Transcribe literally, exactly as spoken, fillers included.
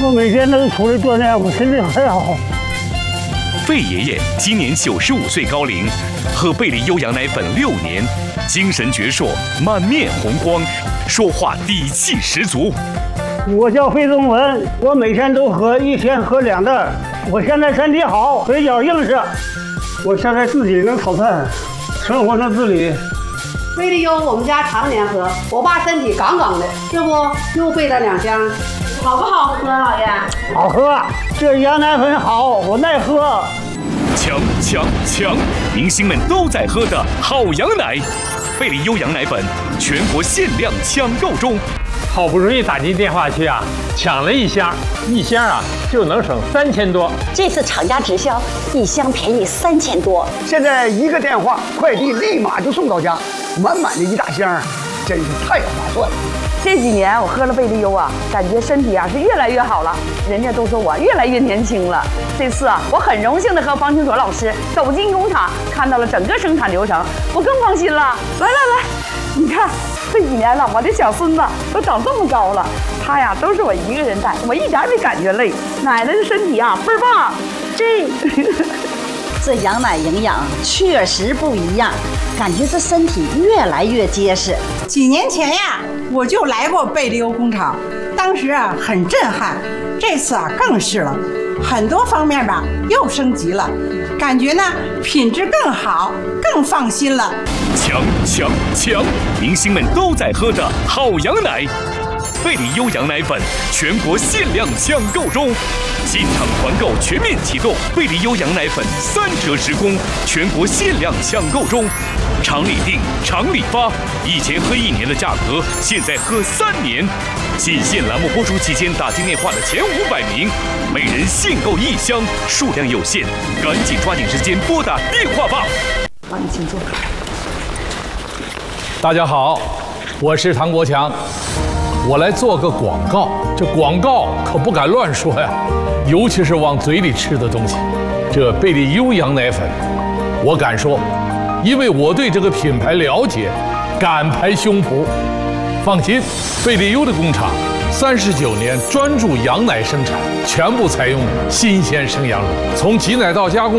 我每天都出来锻炼，我身体很好。 费爷爷今年九十五岁高龄，喝贝利优羊奶粉六年，精神矍铄，满面红光，说话底气十足。 我叫费宗文，我每天都喝，一天喝两袋。我现在身体好，腿脚硬实，我现在自己能炒菜，生活能自理。 贝利优我们家常年喝，我爸身体杠杠的，这不又备了两箱，好不好喝，老爷？ 好喝，这羊奶粉好，我耐喝。 强强强！明星们都在喝的好羊奶，贝利优羊奶粉全国限量抢购中。 好不容易打进电话去啊，抢了一箱，一箱啊就能省三千多。 这次厂家直销，一箱便宜三千多。 现在一个电话，快递立马就送到家，满满的一大箱，真是太划算了。 这几年我喝了贝利优啊，感觉身体啊是越来越好了，人家都说我越来越年轻了。这次啊，我很荣幸的和方清卓老师走进工厂，看到了整个生产流程，我更放心了。来来来，你看这几年了，我的小孙子都长这么高了，他呀都是我一个人带，我一点没感觉累。奶奶的身体啊倍儿棒，这这羊奶营养确实不一样，感觉这身体越来越结实。 几年前呀，我就来过贝利优工厂，当时啊很震撼，这次啊更是了，很多方面吧又升级了，感觉呢品质更好，更放心了。 强强强！明星们都在喝的好羊奶，贝利优羊奶粉全国限量抢购中，进场团购全面启动，贝利优羊奶粉三折时供，全国限量抢购中。厂里订，厂里发，以前喝一年的价格，现在喝三年。仅限栏目播出期间打进电话的前五百名，每人限购一箱，数量有限，赶紧抓紧时间拨打电话吧。 好，你请坐。 大家好，我是唐国强，我来做个广告。这广告可不敢乱说呀，尤其是往嘴里吃的东西。这贝利优羊奶粉，我敢说，因为我对这个品牌了解，敢拍胸脯。放心，贝利优的工厂三十九年专注羊奶生产，全部采用新鲜生羊乳，从挤奶到加工。